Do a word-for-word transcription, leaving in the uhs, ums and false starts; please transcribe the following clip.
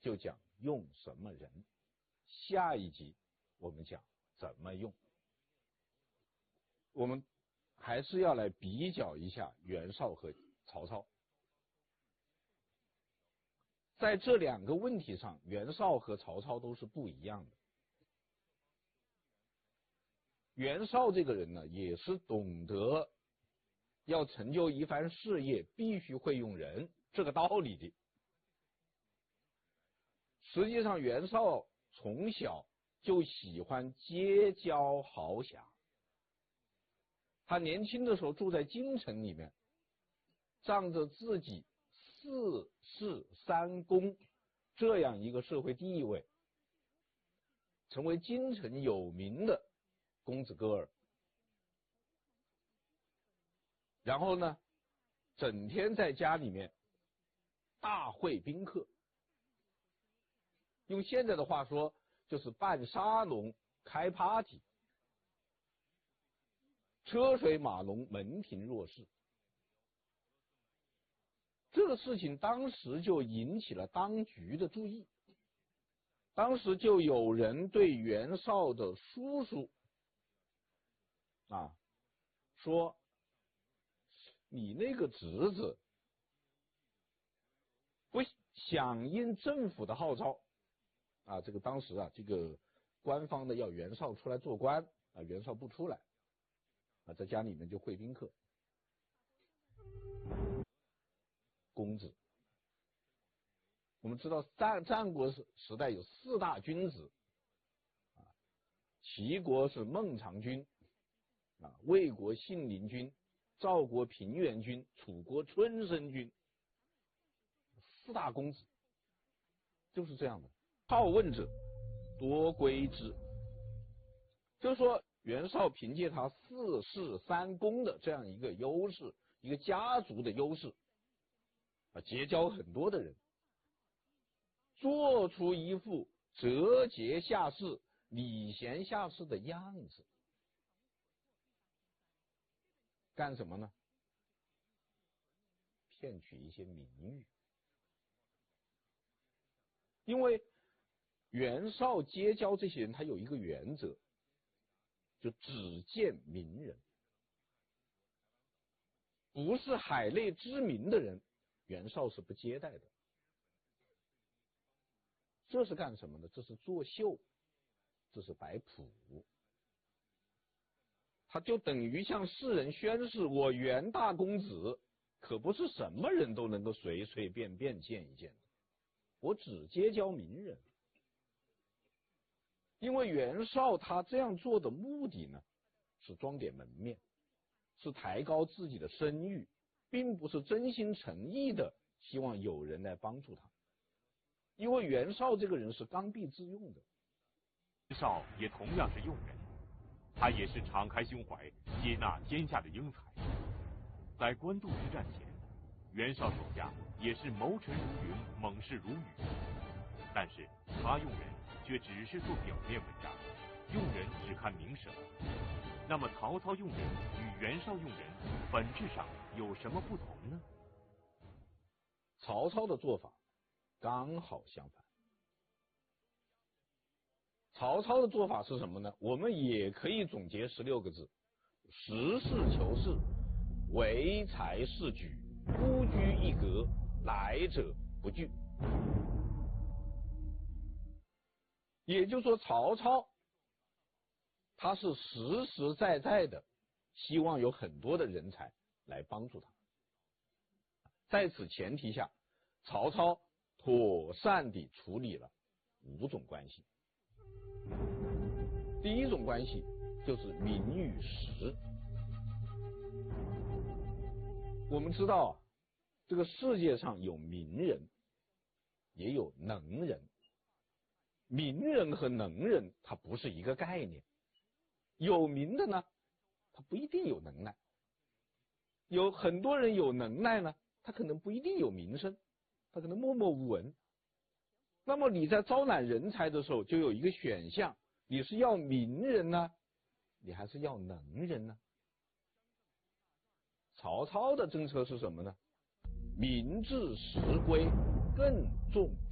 就讲用什么人，下一集我们讲怎么用。我们还是要来比较一下袁绍和曹操。在这两个问题上，袁绍和曹操都是不一样的。袁绍这个人呢，也是懂得要成就一番事业必须会用人这个道理的。实际上袁绍从小就喜欢结交豪侠，他年轻的时候住在京城里面，仗着自己四世三公这样一个社会地位，成为京城有名的公子哥儿。然后呢，整天在家里面大会宾客，用现在的话说就是办沙龙开 party， 车水马龙，门庭若市。这个事情当时就引起了当局的注意，当时就有人对袁绍的叔叔啊说，你那个侄子不响应政府的号召啊，这个当时啊，这个官方的要袁绍出来做官啊，袁绍不出来啊，在家里面就会宾客。公子，我们知道战战国时时代有四大君子啊，齐国是孟尝君啊，魏国信陵君，赵国平原君，楚国春申君，四大公子就是这样的。好问者多归之，就是说袁绍凭借他四世三公的这样一个优势，一个家族的优势啊，结交很多的人，做出一副折节下士、礼贤下士的样子。干什么呢？骗取一些名誉。因为袁绍结交这些人，他有一个原则，就只见名人，不是海内知名的人，袁绍是不接待的。这是干什么呢？这是作秀，这是摆谱。他就等于向世人宣示，我袁大公子可不是什么人都能够随随便便见一见的，我只结交名人。因为袁绍他这样做的目的呢，是装点门面，是抬高自己的声誉，并不是真心诚意的希望有人来帮助他。因为袁绍这个人是刚愎自用的。 袁绍也同样是用人，他也是敞开胸怀接纳天下的英才。在官渡之战前，袁绍手下也是谋臣如云，猛士如雨，但是他用人却只是做表面文章，用人只看名声。那么曹操用人与袁绍用人本质上有什么不同呢？ 曹操的做法刚好相反。曹操的做法是什么呢？我们也可以总结十六个字：实事求是，唯才是举，孤居一格，来者不拒。也就是说，曹操他是实实在在的希望有很多的人才来帮助他。在此前提下，曹操妥善地处理了五种关系。第一种关系就是名与实。我们知道啊，这个世界上有名人，也有能人。名人和能人它不是一个概念。有名的呢，他不一定有能耐。有很多人有能耐呢，他可能不一定有名声，他可能默默无闻。那么你在招揽人才的时候，就有一个选项，你是要名人呢，你还是要能人呢？曹操的政策是什么呢？民治实归，更重